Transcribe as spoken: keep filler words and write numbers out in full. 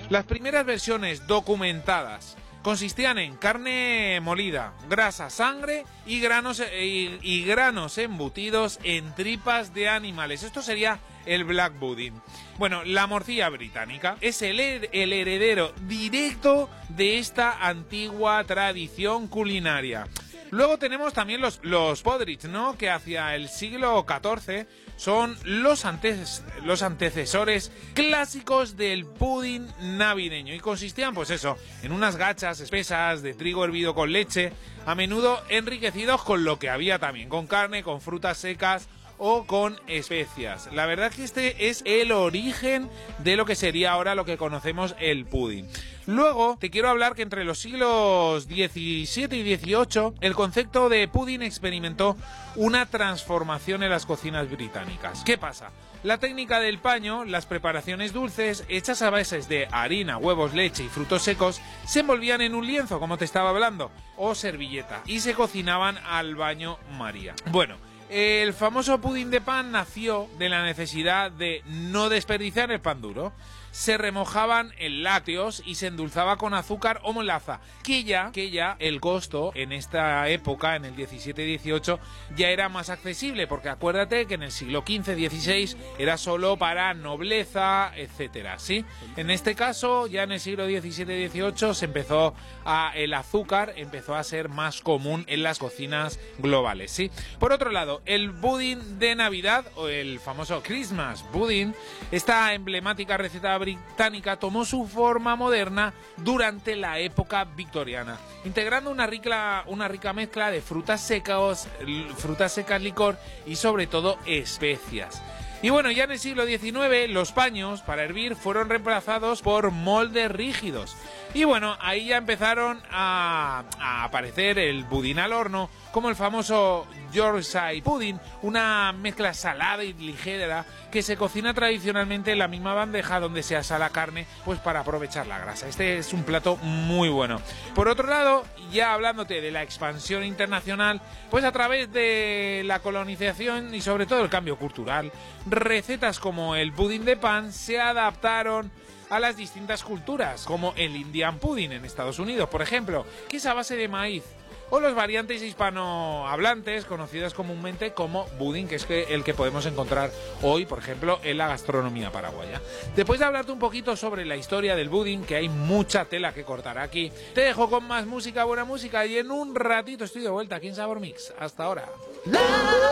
Las primeras versiones documentadas consistían en carne molida, grasa, sangre y granos, y, y granos embutidos en tripas de animales. Esto sería el black pudding. Bueno, la morcilla británica es el, el heredero directo de esta antigua tradición culinaria. Luego tenemos también los, los Podrich, ¿no? Que hacia el siglo catorce son los, antes, los antecesores clásicos del pudding navideño. Y consistían, pues eso, en unas gachas espesas de trigo hervido con leche, a menudo enriquecidos con lo que había también, con carne, con frutas secas o con especias. La verdad es que este es el origen de lo que sería ahora lo que conocemos el pudding. Luego te quiero hablar que entre los siglos diecisiete y dieciocho el concepto de pudding experimentó una transformación en las cocinas británicas. ¿Qué pasa? La técnica del paño, las preparaciones dulces, hechas a bases de harina, huevos, leche y frutos secos, se envolvían en un lienzo, como te estaba hablando, o servilleta, y se cocinaban al baño María. Bueno, el famoso pudding de pan nació de la necesidad de no desperdiciar el pan duro. Se remojaban en lácteos y se endulzaba con azúcar o molaza, que ya, que ya el costo en esta época, en el diecisiete dieciocho, ya era más accesible, porque acuérdate que en el siglo quince dieciséis era solo para nobleza, etcétera, ¿sí? En este caso, ya en el siglo diecisiete dieciocho se empezó a, el azúcar empezó a ser más común en las cocinas globales, ¿sí? Por otro lado, el pudding de Navidad, o el famoso Christmas pudding, esta emblemática receta británica tomó su forma moderna durante la época victoriana, integrando una rica, una rica mezcla de frutas secas, frutas secas, licor y sobre todo especias. Y bueno, ya en el siglo diecinueve los paños para hervir fueron reemplazados por moldes rígidos. Y bueno, ahí ya empezaron a, a aparecer el budín al horno, como el famoso Yorkshire pudding, una mezcla salada y ligera que se cocina tradicionalmente en la misma bandeja donde se asa la carne, pues para aprovechar la grasa. Este es un plato muy bueno. Por otro lado, ya hablándote de la expansión internacional, pues a través de la colonización y sobre todo el cambio cultural, recetas como el pudding de pan se adaptaron a las distintas culturas, como el Indian pudding en Estados Unidos, por ejemplo, que es a base de maíz, o los variantes hispanohablantes conocidas comúnmente como budín, que es el que podemos encontrar hoy, por ejemplo, en la gastronomía paraguaya. Después de hablarte un poquito sobre la historia del budín, que hay mucha tela que cortar aquí, te dejo con más música, buena música, y en un ratito estoy de vuelta aquí en Sabor Mix. Hasta ahora.